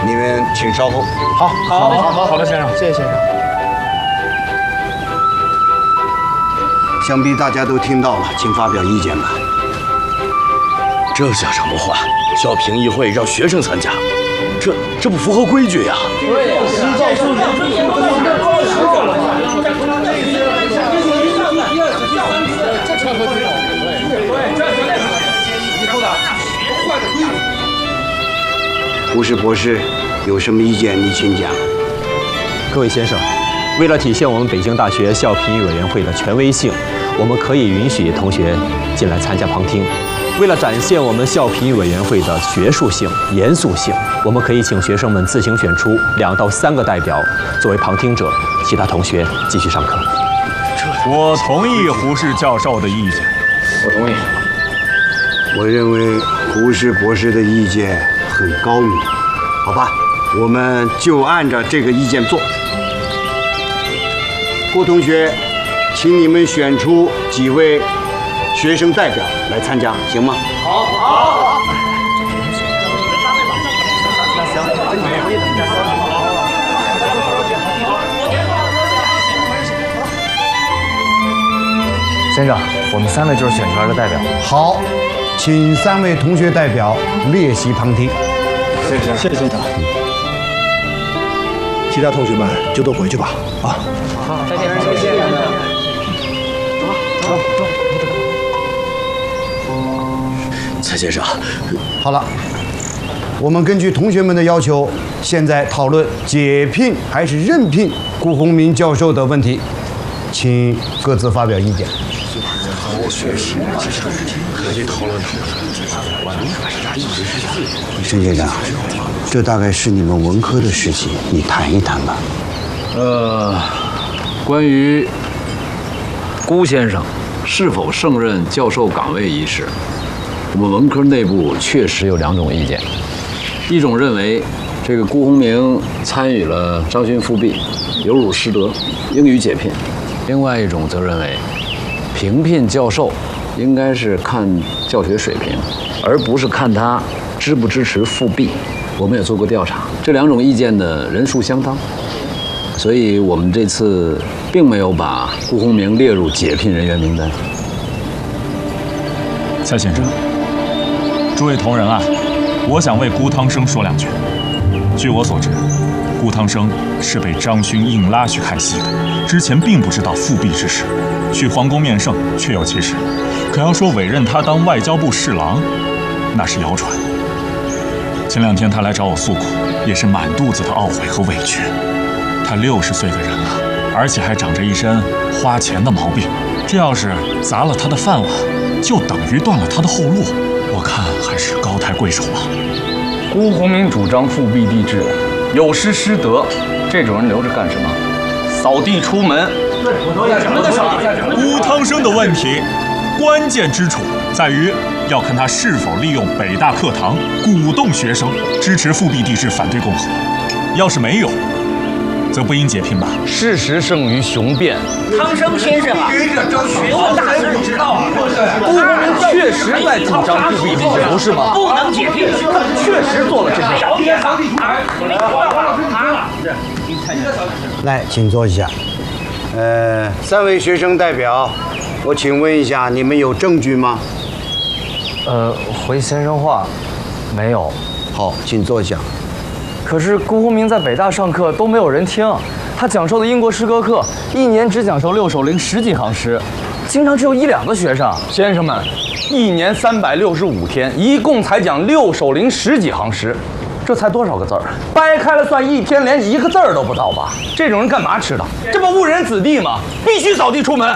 你们请稍后。 好的，先生， 谢谢先生。 想必大家都听到了，请发表意见吧。 这叫什么话？校评议会让学生参加，这不符合规矩呀！ 对呀， 胡适博士，有什么意见你请讲。 各位先生，为了体现我们北京大学校评议委员会的权威性，我们可以允许同学进来参加旁听。为了展现我们校评议委员会的学术性、严肃性，我们可以请学生们自行选出2到3个代表作为旁听者，其他同学继续上课。 我同意胡适教授的意见。 我同意。 我认为胡适博士的意见很高明，好吧，我们就按照这个意见做。郭同学，请你们选出几位学生代表来参加，行吗？ 好。 先生，我们3位就是选出来的代表。 好，请3位同学代表列席旁听。 谢谢先生。 其他同学们就都回去吧。啊。 好，再见，谢谢。走。 蔡先生， 好了，我们根据同学们的要求，现在讨论解聘还是任聘顾鸿铭教授的问题，请各自发表意见。申学长，这大概是你们文科的事情，你谈一谈吧。 关于辜先生是否胜任教授岗位一事，我们文科内部确实有2种意见。一种认为，这个辜鸿铭参与了张勋复辟，有辱师德，应予解聘；另外一种则认为，评聘教授应该是看教学水平，而不是看他支不支持复辟。我们也做过调查，这2种意见的人数相当，所以我们这次并没有把辜鸿铭列入解聘人员名单。 蔡先生，诸位同仁啊，我想为辜汤生说2句。据我所知，辜汤生是被张勋硬拉去看戏的，之前并不知道复辟之事，去皇宫面圣确有其事，可要说委任他当外交部侍郎，那是谣传。前2天他来找我诉苦，也是满肚子的懊悔和委屈。他60岁的人了，而且还长着一身花钱的毛病，这要是砸了他的饭碗，就等于断了他的后路。我看还是高抬贵手吧。 辜鸿铭主张复辟帝制，有失师德，这种人留着干什么？扫地出门。 辜汤生的问题，关键之处在于要看他是否利用北大课堂鼓动学生支持复辟帝制，反对共和。要是没有，则不应解聘吧。 事实胜于雄辩。 汤生先生啊，学问大师你知道啊， 辜鸿铭确实在主张复辟帝制，不是吗？ 不能解聘， 确实做了这些事。 来，请坐下。3位学生代表，我请问一下，你们有证据吗？ 回先生话，没有。 好，请坐下。 可是辜鸿铭在北大上课都没有人听，他讲授的英国诗歌课1年只讲授6首零10几行诗，经常只有1、2个学生。先生们，1年365天，一共才讲6首零10几行诗，这才多少个字儿？掰开了算，一天连1个字儿都不到吧？这种人干嘛吃的？这不误人子弟吗？必须扫地出门。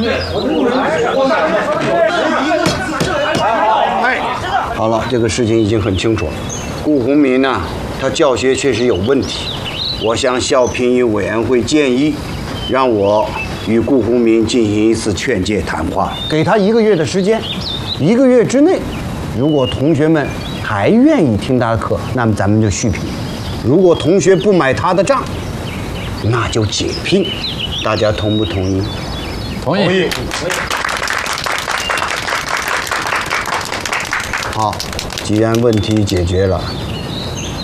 好了，这个事情已经很清楚了。顾鸿铭呢，他教学确实有问题。我向校评议委员会建议，让我与顾鸿铭进行一次劝诫谈话，给他1个月的时间。1个月之内，如果同学们还愿意听他的课，那么咱们就续聘；如果同学不买他的账，那就解聘。大家同不同意？ 同意。 好，既然问题解决了，